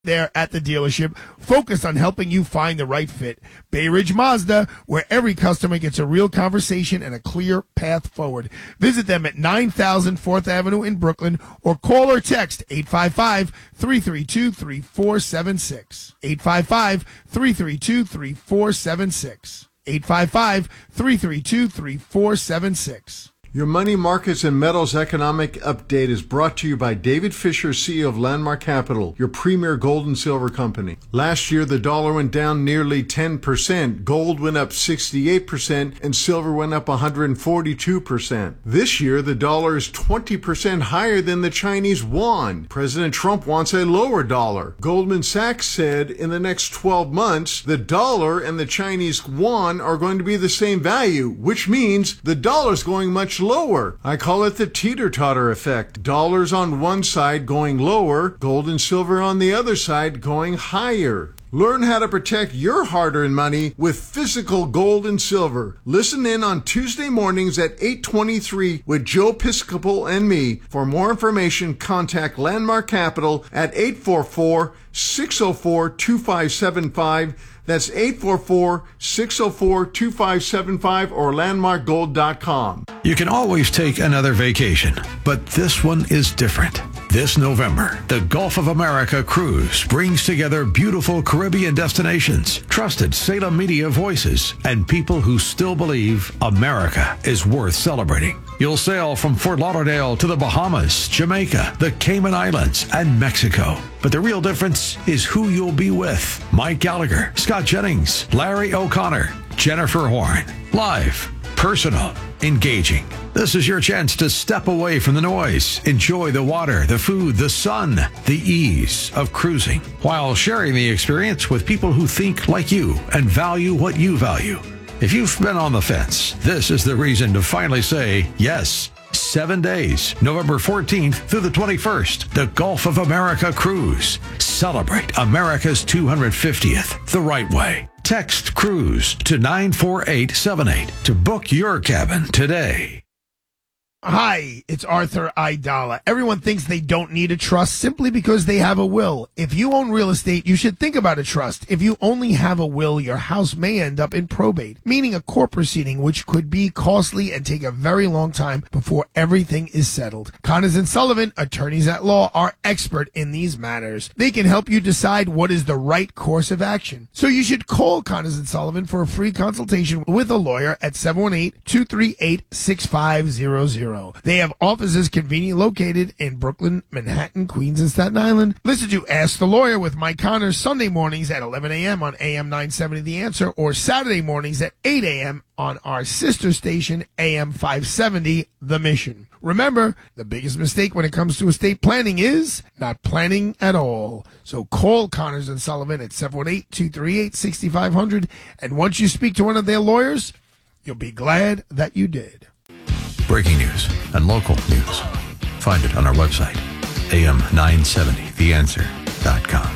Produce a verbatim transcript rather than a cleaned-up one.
there at the dealership, focused on helping you find the right fit. Bay Ridge Mazda, where every customer gets a real conversation and a clear path forward. Visit them at nine thousand fourth Avenue in Brooklyn or call or text eight five five, three three two, three four seven six. eight five five, three three two, three four seven six. eight five five, three three two, three four seven six. Your Money Markets and Metals Economic Update is brought to you by David Fisher, C E O of Landmark Capital, your premier gold and silver company. Last year, the dollar went down nearly ten percent, gold went up sixty-eight percent, and silver went up one hundred forty-two percent. This year, the dollar is twenty percent higher than the Chinese yuan. President Trump wants a lower dollar. Goldman Sachs said in the next twelve months, the dollar and the Chinese yuan are going to be the same value, which means the dollar is going much lower. I call it the teeter-totter effect. Dollars on one side going lower, gold and silver on the other side going higher. Learn how to protect your hard-earned money with physical gold and silver. Listen in on Tuesday mornings at eight twenty-three with Joe Piscopo and me. For more information, contact Landmark Capital at eight four four, six zero four, two five seven five. That's eight four four, six zero four, two five seven five or landmark gold dot com. You can always take another vacation, but this one is different. This November, the Gulf of America Cruise brings together beautiful Caribbean destinations, trusted Salem media voices, and people who still believe America is worth celebrating. You'll sail from Fort Lauderdale to the Bahamas, Jamaica, the Cayman Islands, and Mexico. But the real difference is who you'll be with. Mike Gallagher, Scott Jennings, Larry O'Connor, Jennifer Horn. Live, personal, engaging. This is your chance to step away from the noise, enjoy the water, the food, the sun, the ease of cruising, while sharing the experience with people who think like you and value what you value. If you've been on the fence, this is the reason to finally say yes. Seven days, November fourteenth through the twenty-first, the Gulf of America Cruise. Celebrate America's two hundred fiftieth the right way. Text CRUISE to nine four eight seven eight to book your cabin today. Hi, it's Arthur Aidala. Everyone thinks they don't need a trust simply because they have a will. If you own real estate, you should think about a trust. If you only have a will, your house may end up in probate, meaning a court proceeding, which could be costly and take a very long time before everything is settled. Connors and Sullivan, attorneys at law, are expert in these matters. They can help you decide what is the right course of action. So you should call Connors and Sullivan for a free consultation with a lawyer at seven one eight, two three eight, six five zero zero. They have offices conveniently located in Brooklyn, Manhattan, Queens, and Staten Island. Listen to Ask the Lawyer with Mike Connors Sunday mornings at eleven a.m. on A M nine seventy The Answer, or Saturday mornings at eight a.m. on our sister station, A M five seventy The Mission. Remember, the biggest mistake when it comes to estate planning is not planning at all. So call Connors and Sullivan at seven one eight, two three eight, six five zero zero, and once you speak to one of their lawyers, you'll be glad that you did. Breaking news and local news. Find it on our website, A M nine seventy the answer dot com.